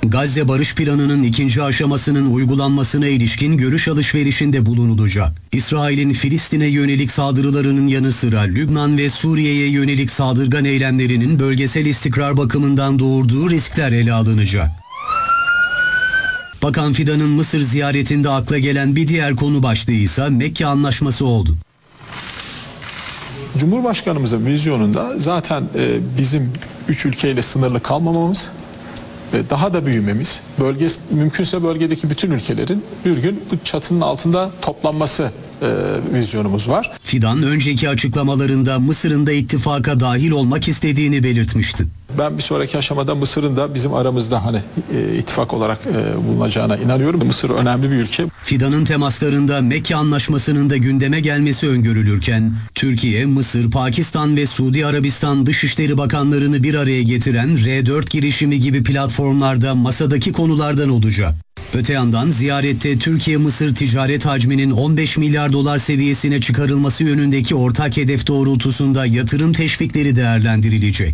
Gazze Barış Planı'nın ikinci aşamasının uygulanmasına ilişkin görüş alışverişinde bulunulacak. İsrail'in Filistin'e yönelik saldırılarının yanı sıra Lübnan ve Suriye'ye yönelik saldırgan eylemlerinin bölgesel istikrar bakımından doğurduğu riskler ele alınacak. Bakan Fidan'ın Mısır ziyaretinde akla gelen bir diğer konu başlığı ise Mekke Anlaşması oldu. Cumhurbaşkanımızın vizyonunda zaten bizim 3 ülkeyle sınırlı kalmamamız ve daha da büyümemiz, mümkünse bölgedeki bütün ülkelerin bir gün bu çatının altında toplanması vizyonumuz var. Fidan önceki açıklamalarında Mısır'ın da ittifaka dahil olmak istediğini belirtmişti. Ben bir sonraki aşamada Mısır'ın da bizim aramızda ittifak olarak bulunacağına inanıyorum. Mısır önemli bir ülke. Fidan'ın temaslarında Mekke Anlaşması'nın da gündeme gelmesi öngörülürken, Türkiye, Mısır, Pakistan ve Suudi Arabistan Dışişleri Bakanlarını bir araya getiren R4 girişimi gibi platformlarda masadaki konulardan olacak. Öte yandan ziyarette Türkiye-Mısır ticaret hacminin 15 milyar dolar seviyesine çıkarılması yönündeki ortak hedef doğrultusunda yatırım teşvikleri değerlendirilecek.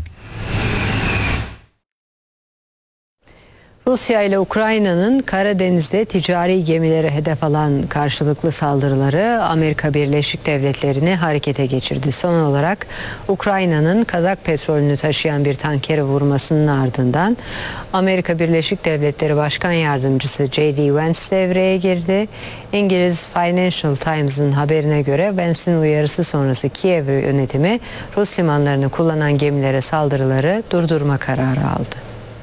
Rusya ile Ukrayna'nın Karadeniz'de ticari gemilere hedef alan karşılıklı saldırıları Amerika Birleşik Devletleri'ni harekete geçirdi. Son olarak Ukrayna'nın Kazak petrolünü taşıyan bir tankeri vurmasının ardından Amerika Birleşik Devletleri Başkan Yardımcısı J.D. Vance devreye girdi. İngiliz Financial Times'ın haberine göre Vance'in uyarısı sonrası Kiev yönetimi Rus limanlarını kullanan gemilere saldırıları durdurma kararı aldı.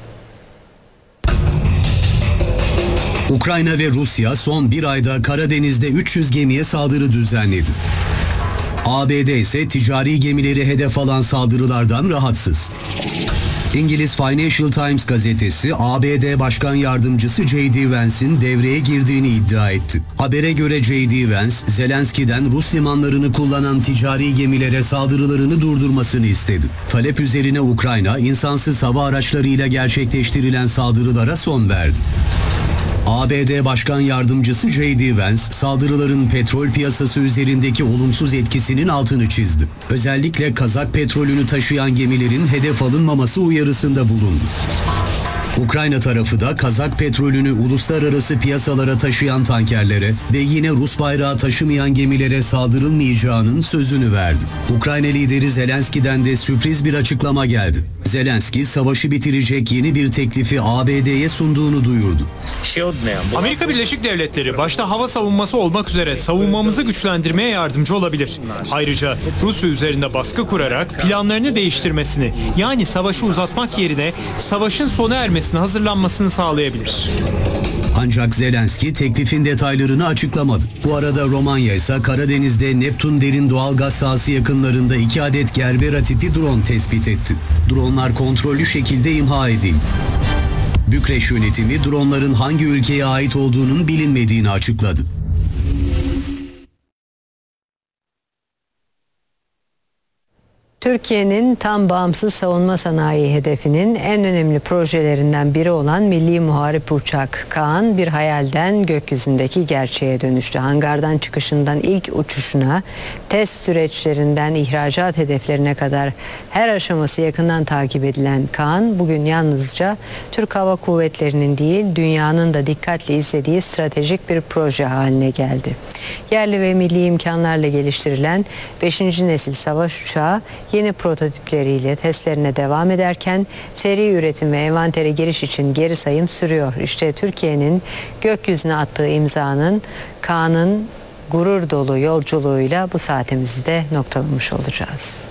Ukrayna ve Rusya son bir ayda Karadeniz'de 300 gemiye saldırı düzenledi. ABD ise ticari gemileri hedef alan saldırılardan rahatsız. İngiliz Financial Times gazetesi ABD Başkan Yardımcısı J.D. Vance'in devreye girdiğini iddia etti. Habere göre J.D. Vance, Zelenski'den Rus limanlarını kullanan ticari gemilere saldırılarını durdurmasını istedi. Talep üzerine Ukrayna, insansız hava araçlarıyla gerçekleştirilen saldırılara son verdi. ABD Başkan Yardımcısı J.D. Vance, saldırıların petrol piyasası üzerindeki olumsuz etkisinin altını çizdi. Özellikle Kazak petrolünü taşıyan gemilerin hedef alınmaması uyarısında bulundu. Ukrayna tarafı da Kazak petrolünü uluslararası piyasalara taşıyan tankerlere ve yine Rus bayrağı taşımayan gemilere saldırılmayacağının sözünü verdi. Ukrayna lideri Zelenski'den de sürpriz bir açıklama geldi. Zelenski, savaşı bitirecek yeni bir teklifi ABD'ye sunduğunu duyurdu. Amerika Birleşik Devletleri başta hava savunması olmak üzere savunmamızı güçlendirmeye yardımcı olabilir. Ayrıca Rusya üzerinde baskı kurarak planlarını değiştirmesini, yani savaşı uzatmak yerine savaşın sona ermesine hazırlanmasını sağlayabilir. Ancak Zelenski teklifin detaylarını açıklamadı. Bu arada Romanya ise Karadeniz'de Neptun derin doğalgaz sahası yakınlarında 2 adet Gerbera tipi drone tespit etti. Dronlar kontrollü şekilde imha edildi. Bükreş yönetimi dronların hangi ülkeye ait olduğunun bilinmediğini açıkladı. Türkiye'nin tam bağımsız savunma sanayi hedefinin en önemli projelerinden biri olan Milli Muharip Uçak Kaan bir hayalden gökyüzündeki gerçeğe dönüştü. Hangardan çıkışından ilk uçuşuna, test süreçlerinden ihracat hedeflerine kadar her aşaması yakından takip edilen Kaan bugün yalnızca Türk Hava Kuvvetleri'nin değil dünyanın da dikkatle izlediği stratejik bir proje haline geldi. Yerli ve milli imkanlarla geliştirilen 5. nesil savaş uçağı yeni prototipleriyle testlerine devam ederken seri üretim ve envantere giriş için geri sayım sürüyor. İşte Türkiye'nin gökyüzüne attığı imzanın, Kaan'ın gurur dolu yolculuğuyla bu saatimizi de noktalamış olacağız.